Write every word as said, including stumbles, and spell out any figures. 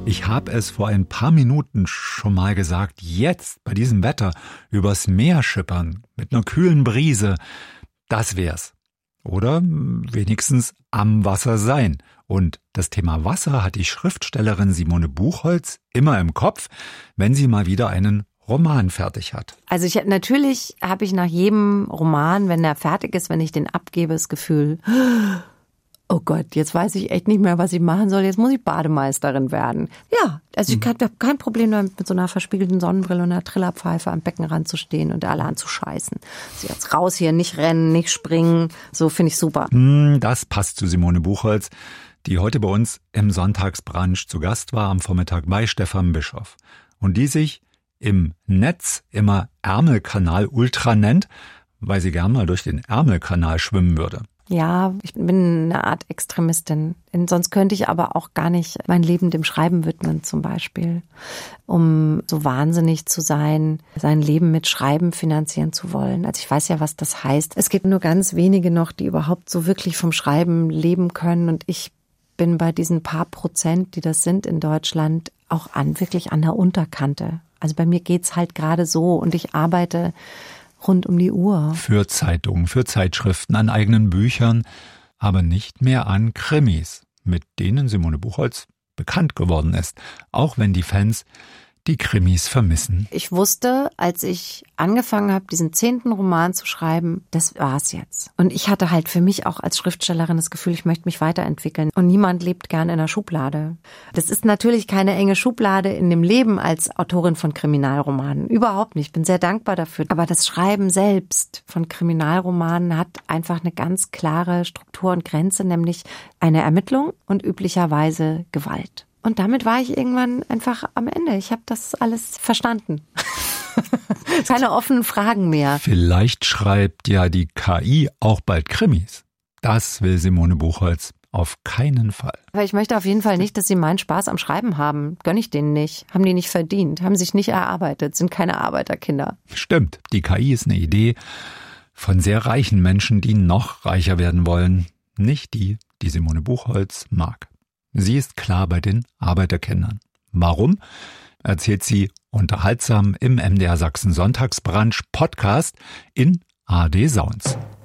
Ich habe es vor ein paar Minuten schon mal gesagt, jetzt bei diesem Wetter übers Meer schippern mit einer kühlen Brise, das wär's. Oder wenigstens am Wasser sein. Und das Thema Wasser hat die Schriftstellerin Simone Buchholz immer im Kopf, wenn sie mal wieder einen Roman fertig hat. Also ich natürlich habe ich nach jedem Roman, wenn der fertig ist, wenn ich den abgebe, das Gefühl, oh Gott, jetzt weiß ich echt nicht mehr, was ich machen soll. Jetzt muss ich Bademeisterin werden. Ja, also ich habe kein Problem damit, mit so einer verspiegelten Sonnenbrille und einer Trillerpfeife am Beckenrand zu stehen und alle anzuscheißen. Also jetzt raus hier, nicht rennen, nicht springen. So finde ich super. Das passt zu Simone Buchholz, die heute bei uns im Sonntagsbrunch zu Gast war, am Vormittag bei Stefan Bischoff. Und die sich im Netz immer Ärmelkanal Ultra nennt, weil sie gern mal durch den Ärmelkanal schwimmen würde. Ja, ich bin eine Art Extremistin. Sonst könnte ich aber auch gar nicht mein Leben dem Schreiben widmen zum Beispiel. Um so wahnsinnig zu sein, sein Leben mit Schreiben finanzieren zu wollen. Also ich weiß ja, was das heißt. Es gibt nur ganz wenige noch, die überhaupt so wirklich vom Schreiben leben können. Und ich bin bei diesen paar Prozent, die das sind in Deutschland, auch an wirklich an der Unterkante. Also bei mir geht's halt gerade so und ich arbeite rund um die Uhr. Für Zeitungen, für Zeitschriften, an eigenen Büchern, aber nicht mehr an Krimis, mit denen Simone Buchholz bekannt geworden ist, auch wenn die Fans die Krimis vermissen. Ich wusste, als ich angefangen habe, diesen zehnten Roman zu schreiben, das war's jetzt. Und ich hatte halt für mich auch als Schriftstellerin das Gefühl, ich möchte mich weiterentwickeln. Und niemand lebt gern in der Schublade. Das ist natürlich keine enge Schublade in dem Leben als Autorin von Kriminalromanen. Überhaupt nicht. Ich bin sehr dankbar dafür. Aber das Schreiben selbst von Kriminalromanen hat einfach eine ganz klare Struktur und Grenze, nämlich eine Ermittlung und üblicherweise Gewalt. Und damit war ich irgendwann einfach am Ende. Ich habe das alles verstanden. Keine offenen Fragen mehr. Vielleicht schreibt ja die K I auch bald Krimis. Das will Simone Buchholz auf keinen Fall. Aber ich möchte auf jeden Fall nicht, dass sie meinen Spaß am Schreiben haben. Gönn ich denen nicht. Haben die nicht verdient. Haben sich nicht erarbeitet. Sind keine Arbeiterkinder. Stimmt. Die K I ist eine Idee von sehr reichen Menschen, die noch reicher werden wollen. Nicht die, die Simone Buchholz mag. Sie ist klar bei den Arbeiterkindern. Warum? Erzählt sie unterhaltsam im M D R Sachsen Sonntagsbrunch Podcast in A R D Sounds.